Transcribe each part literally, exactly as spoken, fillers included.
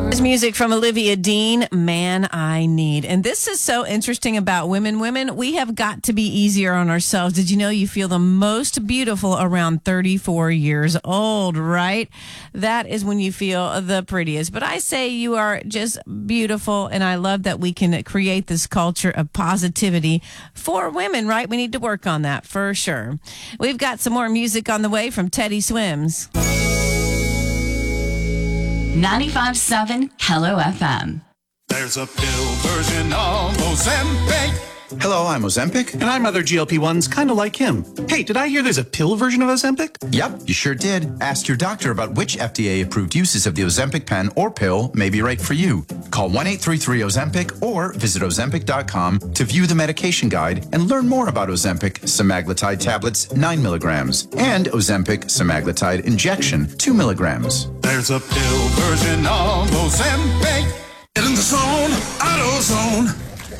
There's music from Olivia Dean, Man I Need. And this is so interesting about women. Women, we have got to be easier on ourselves. Did you know you feel the most beautiful around thirty-four years old, right? That is when you feel the prettiest. But I say you are just beautiful, and I love that we can create this culture of positivity for women, right? We need to work on that for sure. We've got some more music on the way from Teddy Swims. ninety-five point seven Hello F M. There's a pill version of Ozempic. Hello, I'm Ozempic. And I'm other G L P ones, kind of like him. Hey, did I hear there's a pill version of Ozempic? Yep, you sure did. Ask your doctor about which F D A-approved uses of the Ozempic pen or pill may be right for you. Call one eight three three Ozempic or visit Ozempic dot com to view the medication guide and learn more about Ozempic semaglutide tablets, nine milligrams, and Ozempic semaglutide injection, two milligrams. There's a pill version of Ozempic. Get in the zone, AutoZone.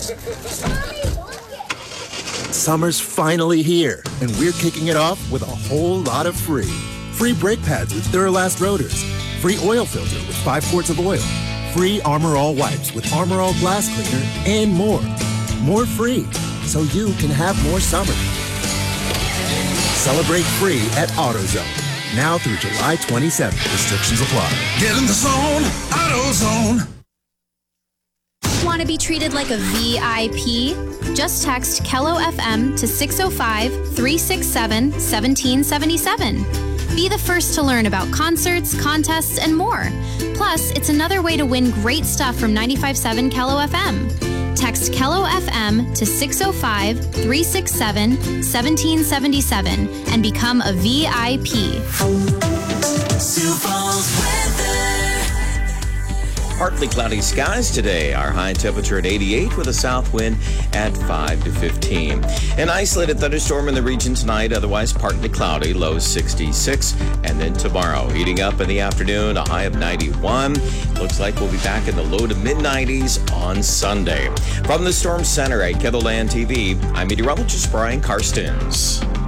Summer's finally here, and we're kicking it off with a whole lot of free. Free brake pads with Duralast rotors. Free oil filter with five quarts of oil. Free Armor All wipes with Armor All glass cleaner, and more. More free, so you can have more summer. Celebrate free at AutoZone. Now through July twenty-seventh. Restrictions apply. Get in the zone, AutoZone. Want to be treated like a V I P? Just text Kello F M to six oh five, three six seven, one seven seven seven. Be the first to learn about concerts, contests, and more. Plus, it's another way to win great stuff from ninety-five point seven Kello F M. Text Kello F M to six oh five, three six seven, one seven seven seven and become a V I P. Sioux Falls weather. Partly cloudy skies today. Our high temperature at eighty-eight with a south wind at five to fifteen. An isolated thunderstorm in the region tonight, otherwise partly cloudy, low sixty-six. And then tomorrow, heating up in the afternoon, a high of ninety-one. Looks like we'll be back in the low to mid nineties on Sunday. From the Storm Center at KENDLE Land T V, I'm meteorologist Brian Karstens.